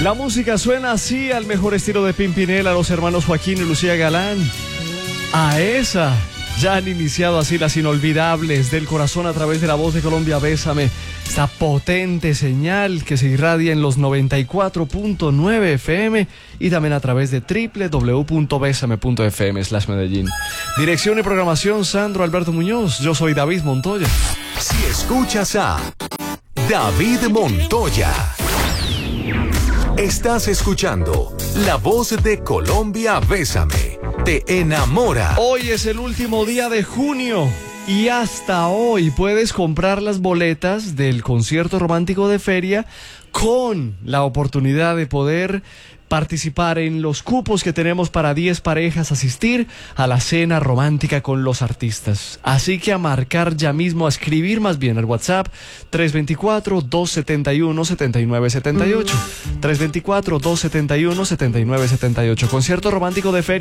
La música suena así, al mejor estilo de Pimpinela, los hermanos Joaquín y Lucía Galán. A esa, ya han iniciado así las inolvidables del corazón a través de la voz de Colombia, Bésame. Esta potente señal que se irradia en los 94.9 FM y también a través de www.besame.fm/Medellín. Dirección y programación, Sandro Alberto Muñoz. Yo soy David Montoya. Si escuchas a David Montoya, estás escuchando la voz de Colombia, Bésame. Te enamora. Hoy es el último día de junio y hasta hoy puedes comprar las boletas del concierto romántico de feria con la oportunidad de poder participar en los cupos que tenemos para 10 parejas asistir a la cena romántica con los artistas. Así que a marcar ya mismo, a escribir más bien al WhatsApp 324-271-7978. 324-271-7978. Concierto romántico de feria.